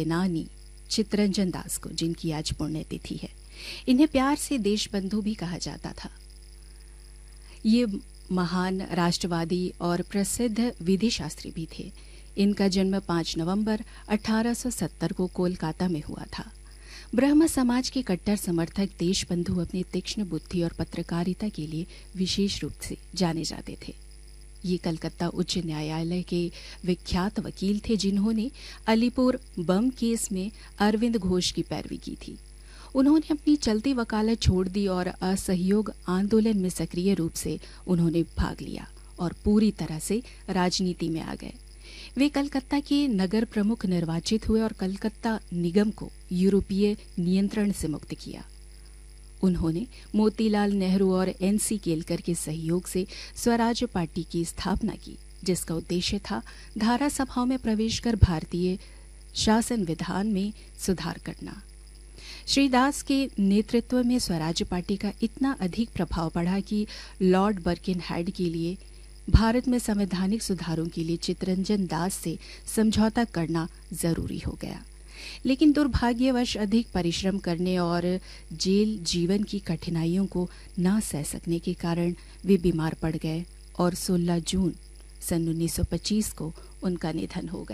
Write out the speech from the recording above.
सेनानी चित्तरंजन दास को, जिनकी आज पुण्यतिथि है। इन्हें प्यार से देशबंधु भी कहा जाता था। ये महान राष्ट्रवादी और प्रसिद्ध विधि शास्त्री भी थे। इनका जन्म 5 नवंबर 1870 को कोलकाता में हुआ था। ब्रह्म समाज के कट्टर समर्थक देशबंधु अपनी तीक्ष्ण बुद्धि और पत्रकारिता के लिए विशेष रूप से जाने जाते थे। ये कलकत्ता उच्च न्यायालय के विख्यात वकील थे, जिन्होंने अलीपुर बम केस में अरविंद घोष की पैरवी की थी। उन्होंने अपनी चलती वकालत छोड़ दी और असहयोग आंदोलन में सक्रिय रूप से उन्होंने भाग लिया और पूरी तरह से राजनीति में आ गए। वे कलकत्ता के नगर प्रमुख निर्वाचित हुए और कलकत्ता निगम को यूरोपीय नियंत्रण से मुक्त किया। उन्होंने मोतीलाल नेहरू और एनसी केलकर के सहयोग से स्वराज पार्टी की स्थापना की, जिसका उद्देश्य था धारा सभाओं में प्रवेश कर भारतीय शासन विधान में सुधार करना। श्री दास के नेतृत्व में स्वराज पार्टी का इतना अधिक प्रभाव पड़ा कि लॉर्ड बर्किनहेड के लिए भारत में संवैधानिक सुधारों के लिए चित्तरंजन दास से समझौता करना जरूरी हो गया। लेकिन दुर्भाग्यवश अधिक परिश्रम करने और जेल जीवन की कठिनाइयों को न सह सकने के कारण वे बीमार पड़ गए और 16 जून सन 1925 को उनका निधन हो गया।